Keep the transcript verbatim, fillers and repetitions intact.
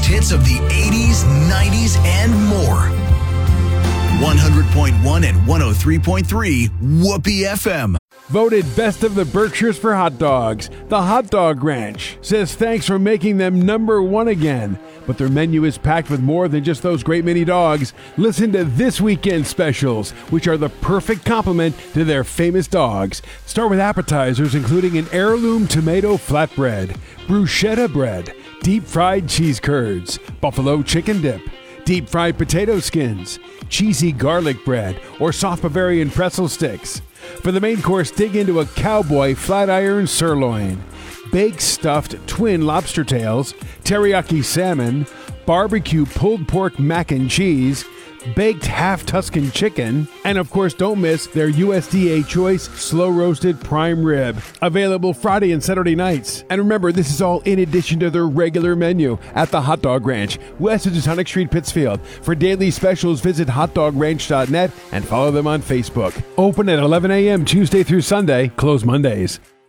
hits of the eighties, nineties, and more. one hundred point one and one oh three point three Whoopee F M. Voted best of the Berkshires for hot dogs, the Hot Dog Ranch says thanks for making them number one again. But their menu is packed with more than just those great mini dogs. Listen to this weekend's specials, which are the perfect complement to their famous dogs. Start with appetizers, including an heirloom tomato flatbread, bruschetta bread, deep-fried cheese curds, buffalo chicken dip, deep-fried potato skins, cheesy garlic bread, or soft Bavarian pretzel sticks. For the main course, dig into a cowboy flat iron sirloin, baked stuffed twin lobster tails, teriyaki salmon, barbecue pulled pork mac and cheese, baked half Tuscan chicken, and of course don't miss their U S D A choice slow roasted prime rib, available Friday and Saturday nights. And remember, this is all in addition to their regular menu at the Hot Dog Ranch, west of Tonic Street, Pittsfield. For daily specials, visit hot dog ranch dot net and follow them on Facebook. Open at eleven a.m. Tuesday through Sunday, close Mondays.